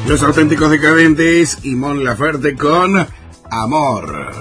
Los Auténticos Decadentes y Mon Laferte con Amor.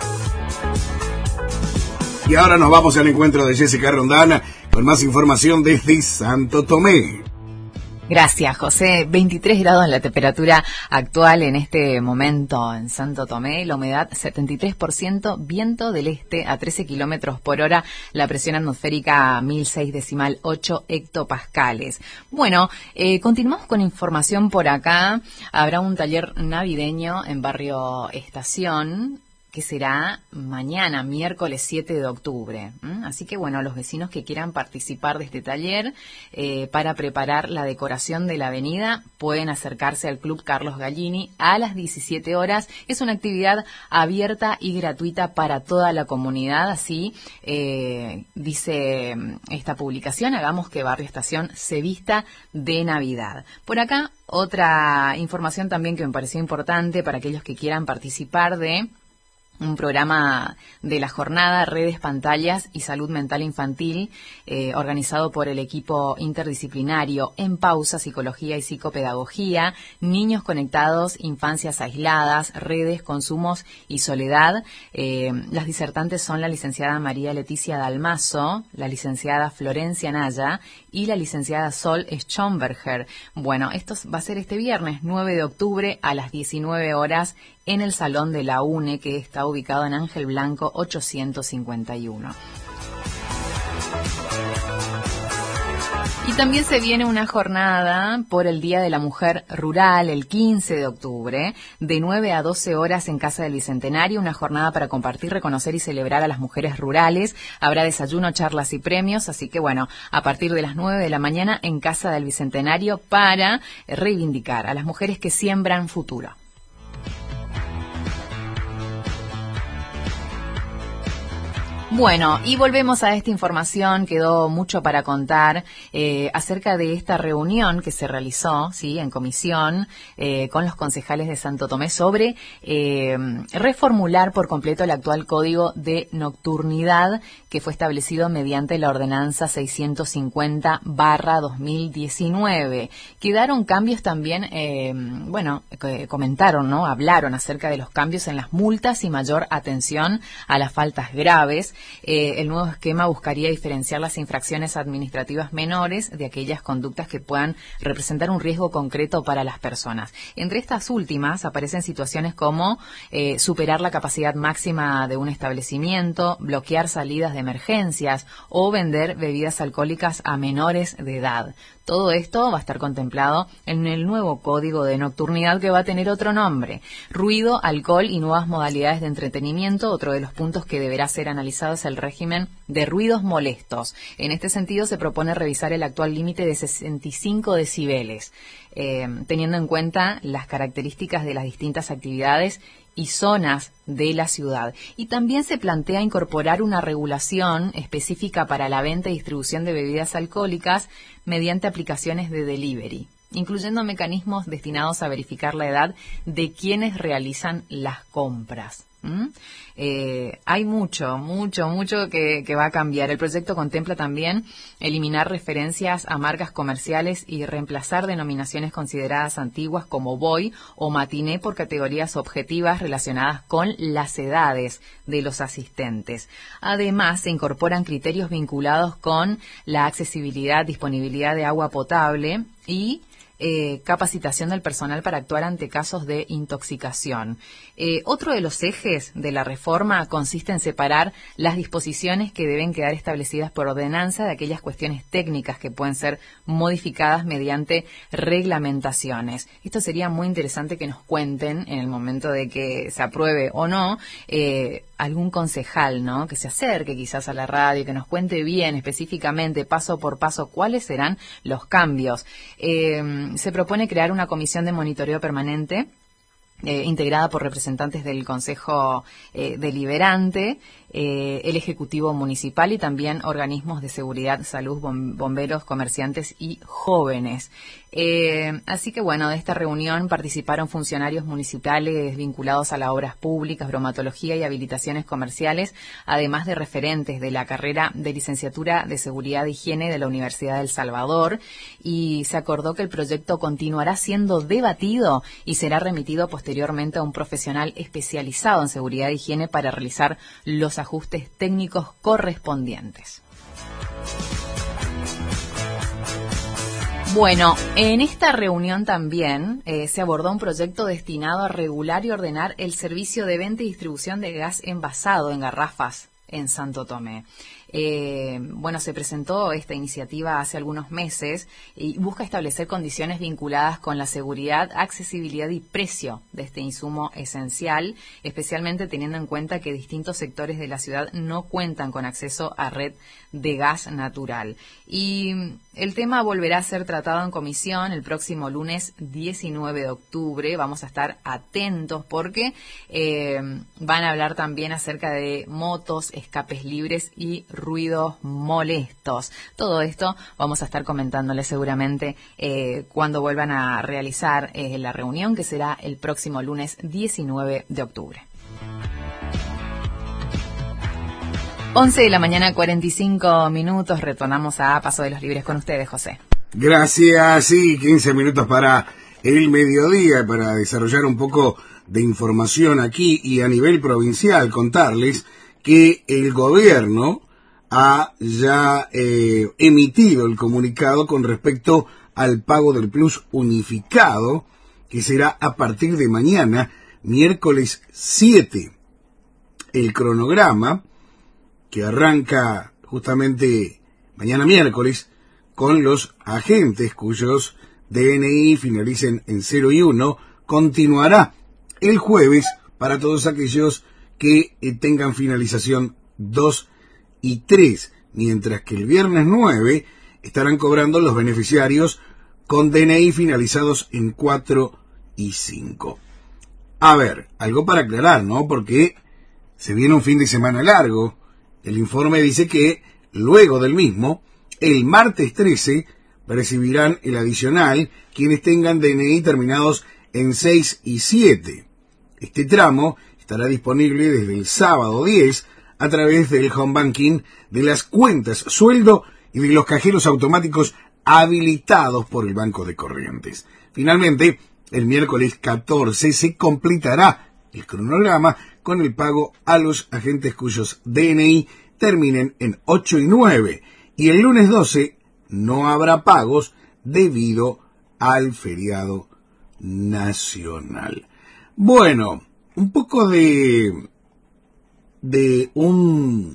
Y ahora nos vamos al encuentro de Jessica Rondán con más información desde Santo Tomé. Gracias, José. 23 grados la temperatura actual en este momento en Santo Tomé, la humedad 73%, viento del este a 13 kilómetros por hora, la presión atmosférica 1006,8 hectopascales. Bueno, continuamos con información por acá. Habrá un taller navideño en Barrio Estación, que será mañana, miércoles 7 de octubre. Así que, bueno, los vecinos que quieran participar de este taller para preparar la decoración de la avenida pueden acercarse al Club Carlos Gallini a las 17 horas. Es una actividad abierta y gratuita para toda la comunidad. Así dice esta publicación, hagamos que Barrio Estación se vista de Navidad. Por acá, otra información también que me pareció importante para aquellos que quieran participar de un programa de la jornada Redes, Pantallas y Salud Mental Infantil, organizado por el equipo interdisciplinario En Pausa, Psicología y Psicopedagogía, Niños Conectados, Infancias Aisladas, Redes, Consumos y Soledad. Las disertantes son la licenciada María Leticia Dalmazo, la licenciada Florencia Naya y la licenciada Sol Schomberger. Bueno, esto va a ser este viernes 9 de octubre a las 19 horas en el Salón de la UNE, que está ubicado en Ángel Blanco 851. Y también se viene una jornada por el Día de la Mujer Rural, el 15 de octubre, de 9 a 12 horas en Casa del Bicentenario, una jornada para compartir, reconocer y celebrar a las mujeres rurales. Habrá desayuno, charlas y premios, así que bueno, a partir de las 9 de la mañana en Casa del Bicentenario para reivindicar a las mujeres que siembran futuro. Bueno, y volvemos a esta información, quedó mucho para contar acerca de esta reunión que se realizó, sí, en comisión con los concejales de Santo Tomé sobre reformular por completo el actual código de nocturnidad que fue establecido mediante la ordenanza 650/2019. Quedaron cambios también, comentaron, ¿no? Hablaron acerca de los cambios en las multas y mayor atención a las faltas graves. El nuevo esquema buscaría diferenciar las infracciones administrativas menores de aquellas conductas que puedan representar un riesgo concreto para las personas. Entre estas últimas aparecen situaciones como superar la capacidad máxima de un establecimiento, bloquear salidas de emergencias o vender bebidas alcohólicas a menores de edad. Todo esto va a estar contemplado en el nuevo código de nocturnidad, que va a tener otro nombre: ruido, alcohol y nuevas modalidades de entretenimiento. Otro de los puntos que deberá ser analizado es el régimen de ruidos molestos. En este sentido, se propone revisar el actual límite de 65 decibeles, teniendo en cuenta las características de las distintas actividades y zonas de la ciudad. Y también se plantea incorporar una regulación específica para la venta y distribución de bebidas alcohólicas mediante aplicaciones de delivery, incluyendo mecanismos destinados a verificar la edad de quienes realizan las compras. Hay mucho que va a cambiar. El proyecto contempla también eliminar referencias a marcas comerciales y reemplazar denominaciones consideradas antiguas como boy o matiné por categorías objetivas relacionadas con las edades de los asistentes. Además, se incorporan criterios vinculados con la accesibilidad, disponibilidad de agua potable y capacitación del personal para actuar ante casos de intoxicación. Otro de los ejes de la reforma consiste en separar las disposiciones que deben quedar establecidas por ordenanza de aquellas cuestiones técnicas que pueden ser modificadas mediante reglamentaciones. Esto sería muy interesante que nos cuenten en el momento de que se apruebe o no, algún concejal, ¿no?, que se acerque quizás a la radio y que nos cuente bien específicamente, paso por paso, cuáles serán los cambios. Se propone crear una comisión de monitoreo permanente integrada por representantes del Consejo Deliberante, el Ejecutivo Municipal y también organismos de seguridad, salud, bomberos, comerciantes y jóvenes. Así que bueno, de esta reunión participaron funcionarios municipales vinculados a las obras públicas, bromatología y habilitaciones comerciales, además de referentes de la carrera de licenciatura de Seguridad e Higiene de la Universidad del Salvador, y se acordó que el proyecto continuará siendo debatido y será remitido posteriormente a un profesional especializado en seguridad e higiene para realizar los ajustes técnicos correspondientes. Bueno, en esta reunión también se abordó un proyecto destinado a regular y ordenar el servicio de venta y distribución de gas envasado en garrafas en Santo Tomé. Bueno, se presentó esta iniciativa hace algunos meses y busca establecer condiciones vinculadas con la seguridad, accesibilidad y precio de este insumo esencial, especialmente teniendo en cuenta que distintos sectores de la ciudad no cuentan con acceso a red de gas natural. Y el tema volverá a ser tratado en comisión el próximo lunes 19 de octubre. Vamos a estar atentos porque van a hablar también acerca de motos, escapes libres y ruidos molestos. Todo esto vamos a estar comentándoles seguramente cuando vuelvan a realizar la reunión, que será el próximo lunes 19 de octubre. 11 de la mañana, 45 minutos. Retornamos a Paso de los Libres con ustedes, José. Gracias, sí, 15 minutos para el mediodía, para desarrollar un poco de información aquí y a nivel provincial, contarles que el gobierno ha ya emitido el comunicado con respecto al pago del plus unificado, que será a partir de mañana, miércoles 7. El cronograma, que arranca justamente mañana miércoles, con los agentes cuyos DNI finalicen en 0 y 1, continuará el jueves para todos aquellos que tengan finalización 2 y 3, mientras que el viernes 9 estarán cobrando los beneficiarios con DNI finalizados en 4 y 5. A ver, algo para aclarar, ¿no? Porque se viene un fin de semana largo. El informe dice que luego del mismo, el martes 13, recibirán el adicional quienes tengan DNI terminados en 6 y 7. Este tramo estará disponible desde el sábado 10 a través del home banking, de las cuentas sueldo y de los cajeros automáticos habilitados por el Banco de Corrientes. Finalmente, el miércoles 14 se completará el cronograma con el pago a los agentes cuyos DNI terminen en 8 y 9. Y el lunes 12 no habrá pagos debido al feriado nacional. Bueno, un poco de una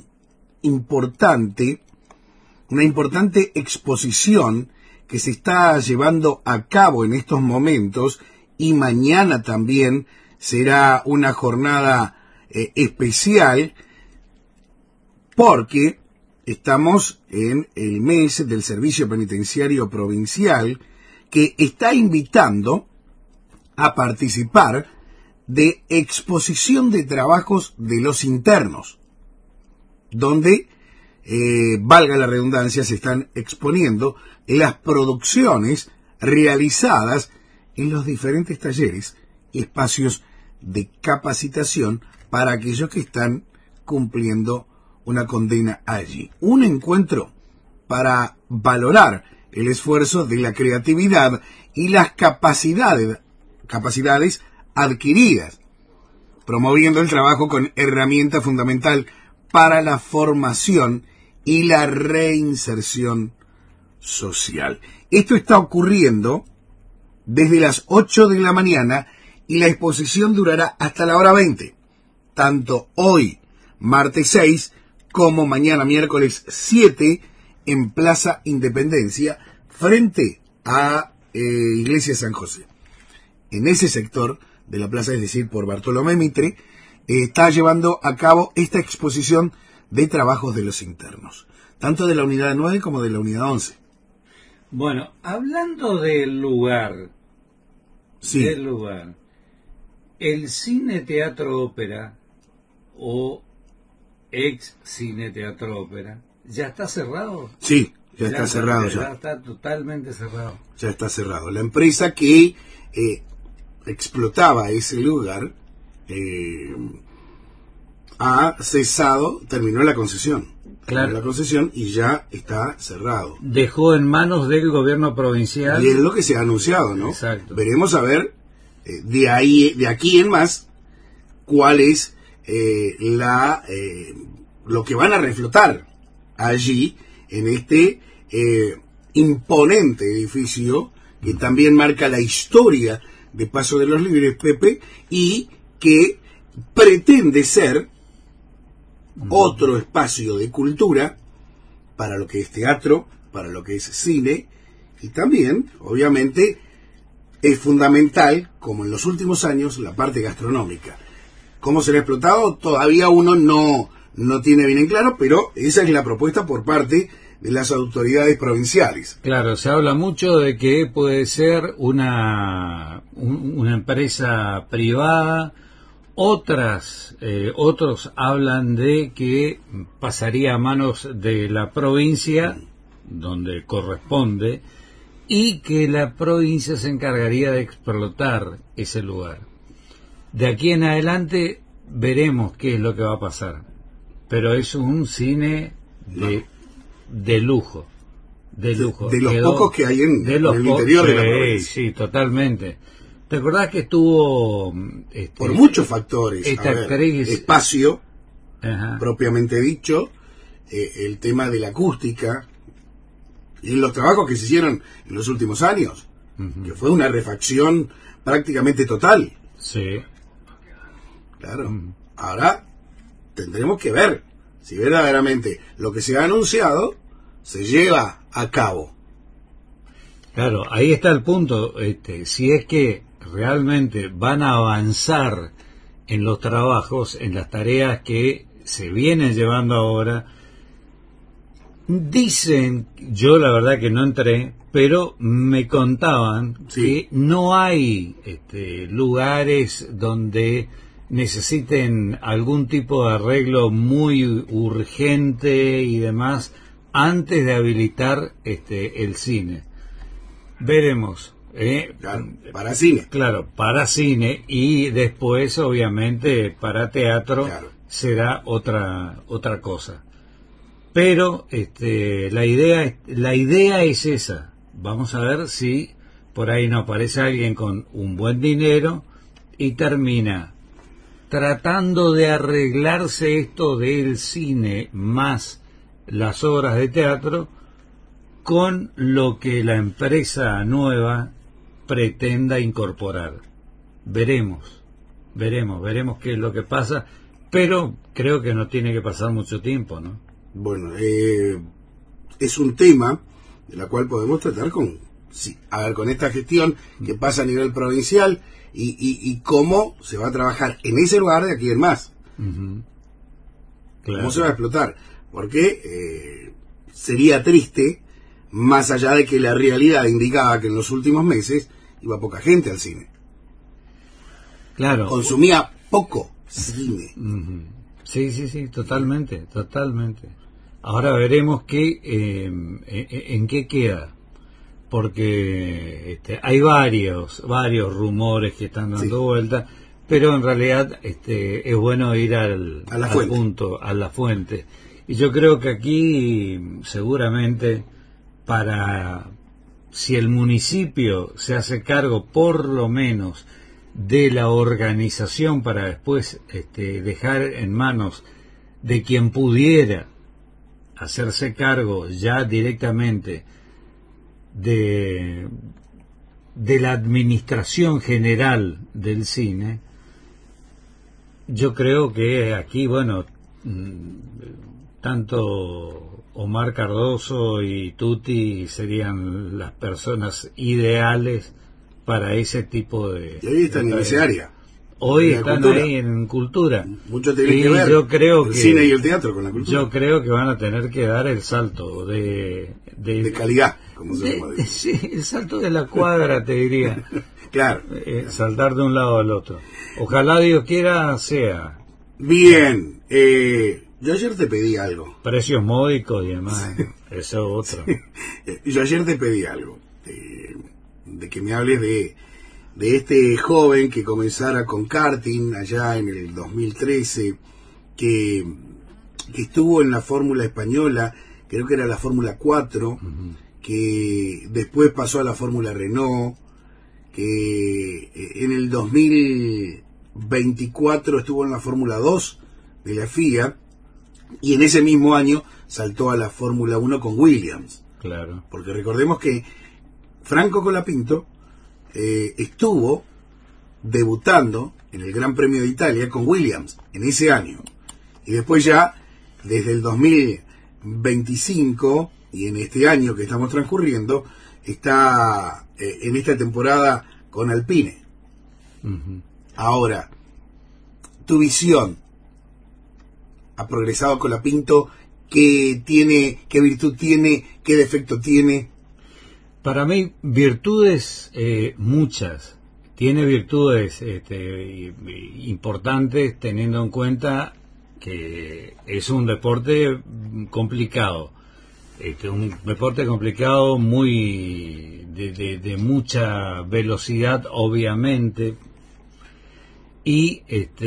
importante exposición que se está llevando a cabo en estos momentos, y mañana también será una jornada especial porque estamos en el mes del Servicio Penitenciario Provincial, que está invitando a participar de exposición de trabajos de los internos, donde, valga la redundancia, se están exponiendo las producciones realizadas en los diferentes talleres y espacios de capacitación para aquellos que están cumpliendo una condena allí. Un encuentro para valorar el esfuerzo de la creatividad y las capacidades adquiridas, promoviendo el trabajo con herramienta fundamental para la formación y la reinserción social. Esto está ocurriendo desde las 8 de la mañana y la exposición durará hasta la hora 20, tanto hoy, martes 6, como mañana, miércoles 7, en Plaza Independencia, frente a Iglesia San José. En ese sector de la plaza, es decir, por Bartolomé Mitre, está llevando a cabo esta exposición de trabajos de los internos, tanto de la unidad 9 como de la unidad 11. Bueno, hablando del lugar, sí. El Cine Teatro Ópera o ex Cine Teatro Ópera, ¿ya está cerrado? Sí, Ya está cerrado Ya ya. está totalmente cerrado. Ya está cerrado. La empresa que explotaba ese lugar ha cesado, terminó la concesión. Claro. Terminó la concesión y ya está cerrado. Dejó en manos del gobierno provincial. Y es lo que se ha anunciado, ¿no? Exacto. Veremos a ver de aquí en más cuál es lo que van a reflotar allí en este imponente edificio que también marca la historia de Paso de los Libres, Pepe, y que pretende ser otro espacio de cultura para lo que es teatro, para lo que es cine, y también, obviamente, es fundamental, como en los últimos años, la parte gastronómica. ¿Cómo será explotado? Todavía uno no tiene bien en claro, pero esa es la propuesta por parte de las autoridades provinciales. Claro, se habla mucho de que puede ser una empresa privada. Otros hablan de que pasaría a manos de la provincia, donde corresponde, y que la provincia se encargaría de explotar ese lugar. De aquí en adelante veremos qué es lo que va a pasar, pero es un cine de lujo, de lujo. De los pocos que hay en el interior de la provincia. Sí, totalmente. ¿Te acordás que estuvo por muchos factores? Esta actriz, espacio, ajá, propiamente dicho, el tema de la acústica y los trabajos que se hicieron en los últimos años, que fue una refacción prácticamente total. Sí. Claro. Ahora tendremos que ver si verdaderamente lo que se ha anunciado se lleva a cabo. Claro, ahí está el punto. Si es que realmente van a avanzar en los trabajos, en las tareas que se vienen llevando ahora. Dicen, yo la verdad que no entré, pero me contaban que no hay lugares donde necesiten algún tipo de arreglo muy urgente y demás antes de habilitar el cine. Veremos. Claro, para cine. Claro, para cine, y después obviamente para teatro, claro, será otra cosa. Pero la idea es esa. Vamos a ver si por ahí no aparece alguien con un buen dinero y termina tratando de arreglarse esto del cine más las obras de teatro con lo que la empresa nueva pretenda incorporar. Veremos qué es lo que pasa, pero creo que no tiene que pasar mucho tiempo, ¿no? Bueno, es un tema de la cual podemos tratar con esta gestión que pasa a nivel provincial y cómo se va a trabajar en ese lugar de aquí en más. Uh-huh. Claro. ¿Cómo se va a explotar? Porque sería triste, más allá de que la realidad indicaba que en los últimos meses iba poca gente al cine. Claro. Consumía poco cine. Uh-huh. Sí, totalmente. Ahora veremos en qué queda, porque hay varios rumores que están dando vuelta, pero en realidad es bueno ir al punto, a la fuente. Y yo creo que aquí seguramente si el municipio se hace cargo por lo menos de la organización para después dejar en manos de quien pudiera hacerse cargo ya directamente de la administración general del cine, yo creo que aquí, tanto Omar Cardoso y Tuti serían las personas ideales para ese tipo de... Y ahí están en esa área. Hoy están ahí en cultura. Mucho tiene que ver yo creo el cine y el teatro con la cultura. Yo creo que van a tener que dar el salto de calidad, como se llama. Sí, el salto de la cuadra, te diría. Claro. Saltar de un lado al otro. Ojalá Dios quiera sea. Bien. Yo ayer te pedí algo. Precios módicos y demás. Sí. Eso es otro. Yo ayer te pedí algo. De que me hables de este joven que comenzara con karting allá en el 2013, que estuvo en la Fórmula Española, creo que era la Fórmula 4, que después pasó a la Fórmula Renault, que en el 2024 estuvo en la Fórmula 2 de la FIA, y en ese mismo año saltó a la Fórmula 1 con Williams. Claro. Porque recordemos que Franco Colapinto estuvo debutando en el Gran Premio de Italia con Williams en ese año. Y después ya, desde el 2025 y en este año que estamos transcurriendo, está en esta temporada con Alpine. Ahora, tu visión, ha progresado Colapinto, ¿qué virtud tiene, qué defecto tiene? Para mí, virtudes muchas. Tiene virtudes importantes, teniendo en cuenta que es un deporte complicado. Un deporte complicado, muy de mucha velocidad, obviamente. Y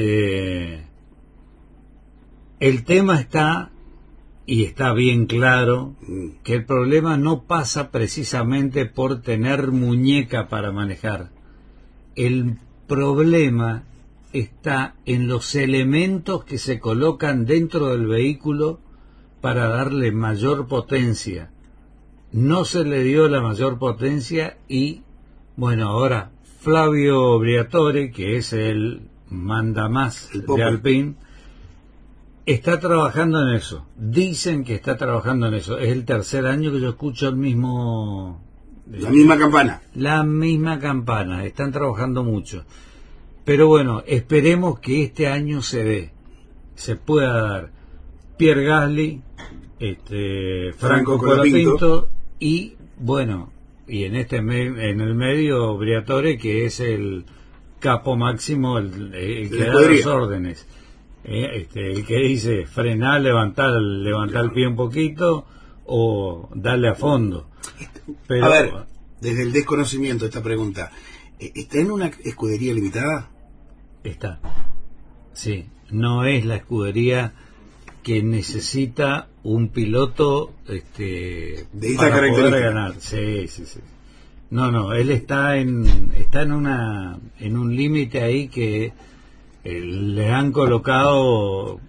el tema está, y está bien claro, que el problema no pasa precisamente por tener muñeca para manejar. El problema está en los elementos que se colocan dentro del vehículo para darle mayor potencia. No se le dio la mayor potencia y, bueno, ahora Flavio Briatore, que es el mandamás de Alpine, está trabajando en eso. Dicen que está trabajando en eso. Es el tercer año que yo escucho la misma campana. La misma campana. Están trabajando mucho. Pero bueno, esperemos que este año se pueda dar. Pierre Gasly, Franco Colapinto y, bueno, y en el medio Briatore, que es el capo máximo, el que da las órdenes. El que dice frenar, levantar el pie un poquito o darle a fondo. Pero, a ver, desde el desconocimiento esta pregunta, ¿está en una escudería limitada? Está, sí, no es la escudería que necesita un piloto de para poder ganar. Sí. No, él está en un límite ahí que le han colocado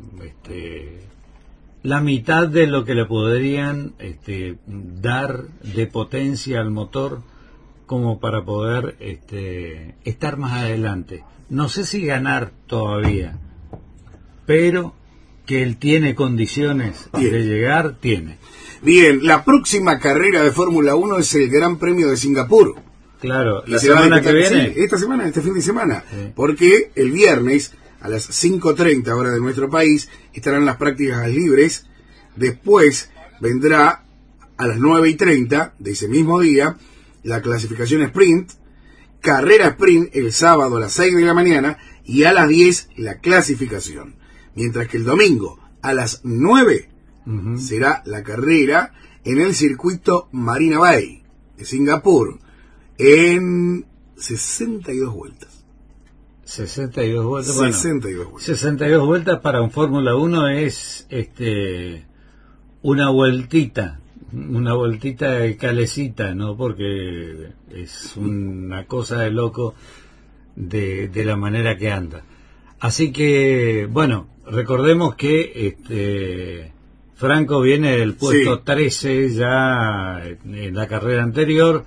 la mitad de lo que le podrían dar de potencia al motor como para poder estar más adelante. No sé si ganar todavía, pero que él tiene condiciones de llegar, tiene. Bien, la próxima carrera de Fórmula 1 es el Gran Premio de Singapur. Claro, la semana que viene. Sí, este fin de semana. Sí. Porque el viernes a las 5:30 hora de nuestro país estarán las prácticas libres. Después vendrá a las 9:30 de ese mismo día la clasificación sprint, carrera sprint el sábado a las 6 de la mañana y a las 10 la clasificación. Mientras que el domingo a las 9 será la carrera en el circuito Marina Bay de Singapur en 62 vueltas. 62 vueltas. 62 vueltas. 62 vueltas para un Fórmula 1 es una vueltita de calecita, ¿no? Porque es una cosa de loco de la manera que anda. Así que, bueno, recordemos que Franco viene del puesto 13 ya en la carrera anterior.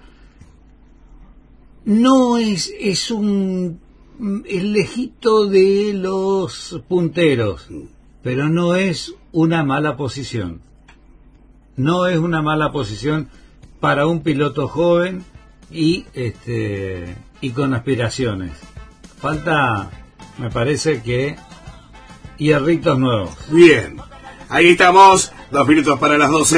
No es el lejito de los punteros, pero no es una mala posición. No es una mala posición para un piloto joven y con aspiraciones. Falta, me parece que, hierritos nuevos. Bien, ahí estamos, 2 minutos para las 12.